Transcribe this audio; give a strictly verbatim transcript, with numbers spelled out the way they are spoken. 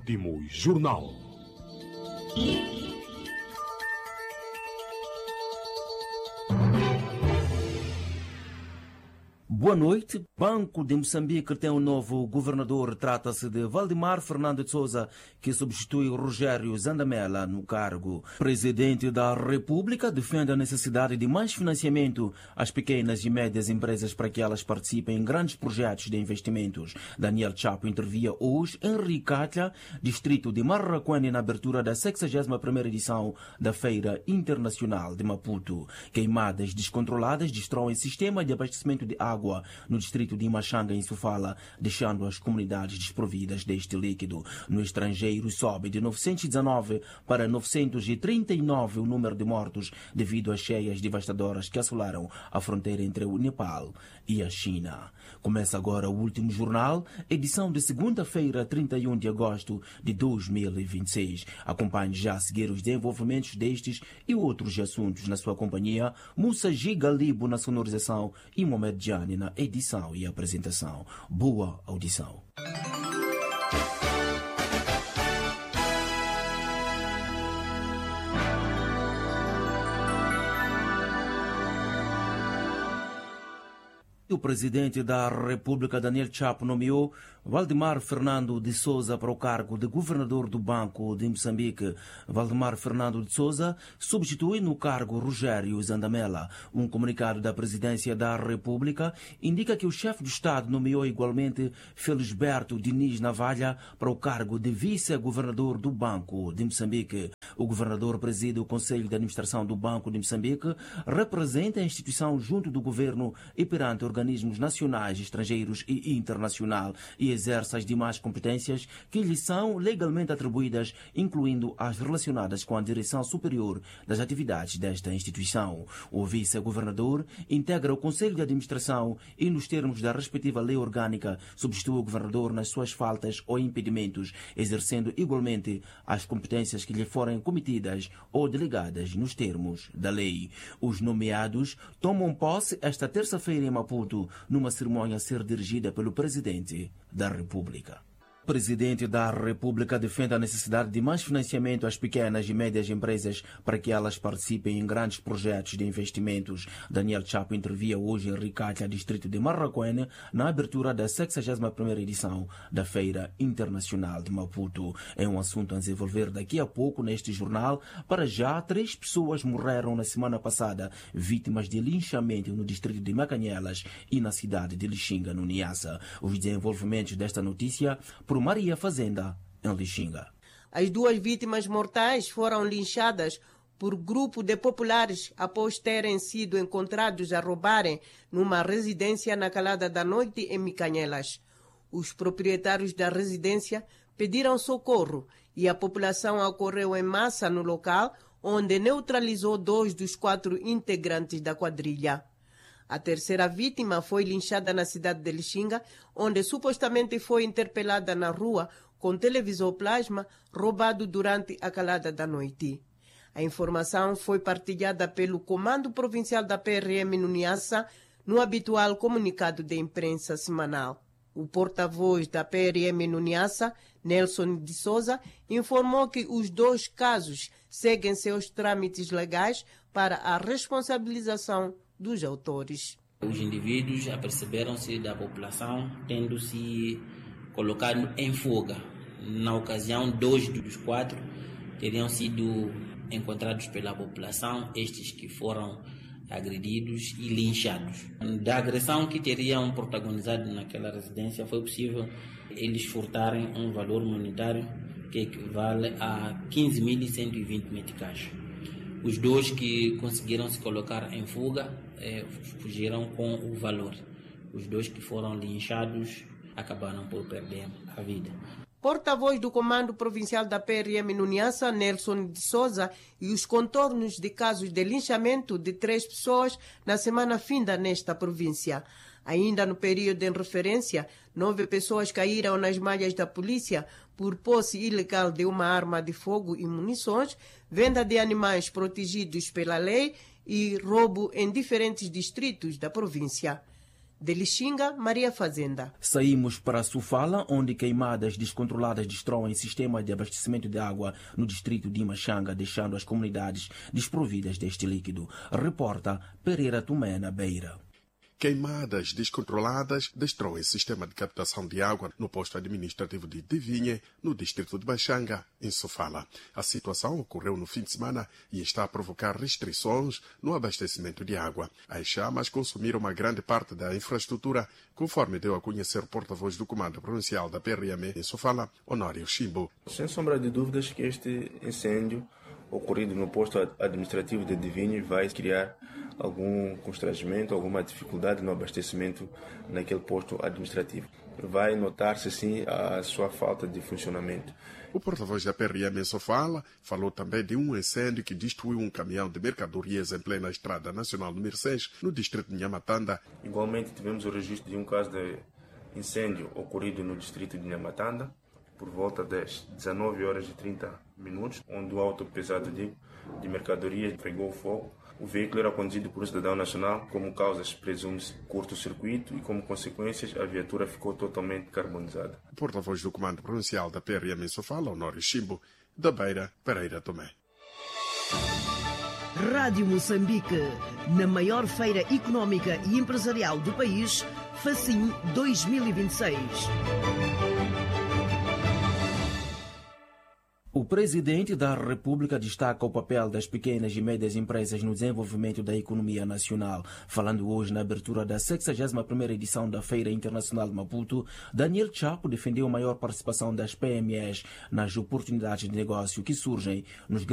Último Jornal. Boa noite. Banco de Moçambique tem um novo governador. Trata-se de Valdemar Fernando de Souza, que substitui Rogério Zandamela no cargo. Presidente da República defende a necessidade de mais financiamento às pequenas e médias empresas para que elas participem em grandes projetos de investimentos. Daniel Chapo intervia hoje em Ricatla, distrito de Marraquene, na abertura da sexagésima primeira edição da Feira Internacional de Maputo. Queimadas descontroladas destroem sistema de abastecimento de água no distrito de Machanga, em Sofala, deixando as comunidades desprovidas deste líquido. No estrangeiro, sobe de novecentos e dezenove para novecentos e trinta e nove o número de mortos devido às cheias devastadoras que assolaram a fronteira entre o Nepal e a China. Começa agora o Último Jornal, edição de segunda-feira, trinta e um de agosto de dois mil e vinte e seis. Acompanhe já a seguir os desenvolvimentos destes e outros assuntos na sua companhia. Moussa Gigalibo na sonorização e Mohamed Jani na edição e apresentação. Boa audição. O presidente da República, Daniel Chapo, nomeou Valdemar Fernando de Souza para o cargo de governador do Banco de Moçambique. Valdemar Fernando de Souza substitui no cargo Rogério Zandamela. Um comunicado da presidência da República indica que o chefe do Estado nomeou igualmente Felisberto Diniz Navalha para o cargo de vice-governador do Banco de Moçambique. O governador preside o Conselho de Administração do Banco de Moçambique, representa a instituição junto do governo e perante organismos nacionais, estrangeiros e internacional e exerce as demais competências que lhe são legalmente atribuídas, incluindo as relacionadas com a direção superior das atividades desta instituição. O vice-governador integra o Conselho de Administração e, nos termos da respectiva lei orgânica, substitui o governador nas suas faltas ou impedimentos, exercendo igualmente as competências que lhe forem cometidas ou delegadas nos termos da lei. Os nomeados tomam posse esta terça-feira em Maputo, numa cerimônia a ser dirigida pelo Presidente da República. O Presidente da República defende a necessidade de mais financiamento às pequenas e médias empresas para que elas participem em grandes projetos de investimentos. Daniel Chapo intervia hoje em Ricatla, distrito de Marraquene, na abertura da sexagésima primeira edição da Feira Internacional de Maputo. É um assunto a desenvolver daqui a pouco neste jornal. Para já, três pessoas morreram na semana passada, vítimas de linchamento no distrito de Macanhelas e na cidade de Lixinga, no Niassa. Os desenvolvimentos desta notícia por Maria Fazenda, em Lixinga. As duas vítimas mortais foram linchadas por grupo de populares após terem sido encontrados a roubarem numa residência na calada da noite em Micanhelas. Os proprietários da residência pediram socorro e a população acorreu em massa no local, onde neutralizou dois dos quatro integrantes da quadrilha. A terceira vítima foi linchada na cidade de Lixinga, onde supostamente foi interpelada na rua com televisor plasma roubado durante a calada da noite. A informação foi partilhada pelo Comando Provincial da P R M no Niassa no habitual comunicado de imprensa semanal. O porta-voz da P R M no Niassa, Nelson de Souza, informou que os dois casos seguem seus trâmites legais para a responsabilização dos autores. Os indivíduos aperceberam-se da população tendo-se colocado em fuga. Na ocasião, dois dos quatro teriam sido encontrados pela população, estes que foram agredidos e linchados. Da agressão que teriam protagonizado naquela residência, foi possível eles furtarem um valor monetário que equivale a quinze mil cento e vinte meticais. Os dois que conseguiram se colocar em fuga eh, fugiram com o valor. Os dois que foram linchados acabaram por perder a vida. Porta-voz do Comando Provincial da P R M no Niassa, Nelson de Souza, e os contornos de casos de linchamento de três pessoas na semana finda nesta província. Ainda no período em referência, nove pessoas caíram nas malhas da polícia por posse ilegal de uma arma de fogo e munições, venda de animais protegidos pela lei e roubo em diferentes distritos da província. De Lixinga, Maria Fazenda. Saímos para Sofala, onde queimadas descontroladas destroem sistemas de abastecimento de água no distrito de Machanga, deixando as comunidades desprovidas deste líquido. Reporta Pereira Tomé, na Beira. Queimadas descontroladas destroem o sistema de captação de água no posto administrativo de Divinhe, no distrito de Machanga, em Sofala. A situação ocorreu no fim de semana e está a provocar restrições no abastecimento de água. As chamas consumiram uma grande parte da infraestrutura, conforme deu a conhecer o porta-voz do Comando Provincial da P R M em Sofala, Honório Chimbo. Sem sombra de dúvidas que este incêndio ocorrido no posto administrativo de Divinhe vai criar algum constrangimento, alguma dificuldade no abastecimento naquele posto administrativo. Vai notar-se, sim, a sua falta de funcionamento. O porta-voz da P R M em Sofala falou também de um incêndio que destruiu um caminhão de mercadorias em plena estrada nacional número seis, no distrito de Nhamatanda. Igualmente, tivemos o registro de um caso de incêndio ocorrido no distrito de Nhamatanda, por volta das dezenove horas e trinta minutos, onde o auto pesado de, de mercadorias pegou fogo. O veículo era conduzido por um cidadão nacional, como causas presume-se curto-circuito e, como consequências, a viatura ficou totalmente carbonizada. O porta-voz do Comando Provincial da P R M em Sofala, Honório Chimbo, da Beira, Pereira Tomé. Rádio Moçambique, na maior feira económica e empresarial do país, Facim dois mil e vinte e seis. O presidente da República destaca o papel das pequenas e médias empresas no desenvolvimento da economia nacional. Falando hoje na abertura da sexagésima primeira edição da Feira Internacional de Maputo, Daniel Chapo defendeu a maior participação das P M Es nas oportunidades de negócio que surgem nos